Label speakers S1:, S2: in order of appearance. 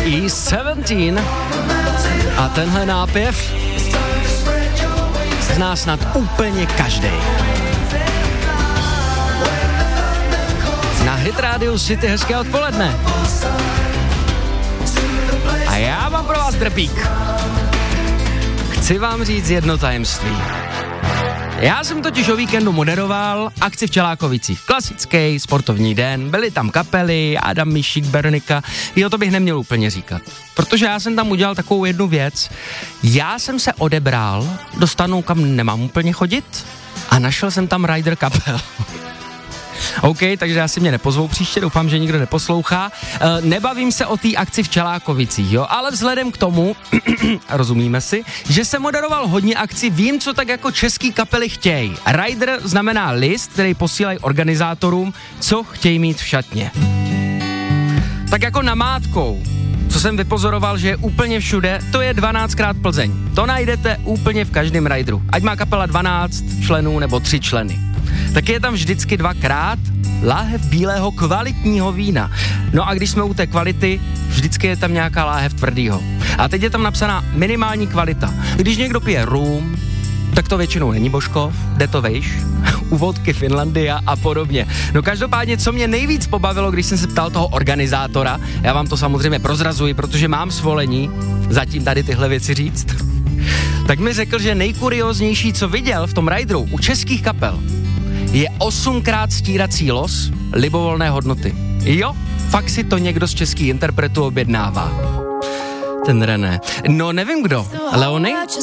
S1: E17 a tenhle nápěv zná snad úplně každej. Na Hit Radio City hezké odpoledne. A já mám pro vás drbík. Chci vám říct jedno tajemství. Já jsem totiž o víkendu moderoval akci v Čelákovicích. Klasický sportovní den, byly tam kapely, Adam Mišík, Bernika. Jo, to bych neměl úplně říkat. Protože já jsem tam udělal takovou jednu věc. Já jsem se odebral do stanu, kam nemám úplně chodit, a našel jsem tam rider kapel. OK, takže já si mě nepozvou příště, doufám, že nikdo neposlouchá. Nebavím se o té akci v Čelákovicích, jo, ale vzhledem k tomu, rozumíme si, že jsem moderoval hodně akcí, vím, co tak jako český kapely chtějí. Rider znamená list, který posílají organizátorům, co chtějí mít v šatně. Tak jako namátkou, co jsem vypozoroval, že je úplně všude, to je 12krát Plzeň. To najdete úplně v každém rideru. Ať má kapela 12 členů nebo 3 členy. Tak je tam vždycky 2krát láhev bílého kvalitního vína. No a když jsme u té kvality, vždycky je tam nějaká láhev tvrdýho. A teď je tam napsaná minimální kvalita. Když někdo pije rum, tak to většinou není Božkov, jde to vejš, u vodky Finlandia a podobně. No každopádně, co mě nejvíc pobavilo, když jsem se ptal toho organizátora, já vám to samozřejmě prozrazuji, protože mám svolení zatím tady tyhle věci říct, tak mi řekl, že nejkurioznější, co viděl v tom rideru u českých kapel, je 8krát stírací los libovolné hodnoty. Jo, fakt si to někdo z českých interpretů objednává. Ten René. No nevím kdo. Leony?